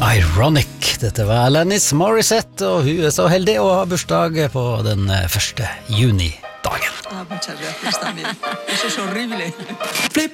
Ironic, dette var Alanis Morissette, og hun så heldig å ha bursdag på den 1. juni-dagen. Muchas gracias también. Eso es horrible.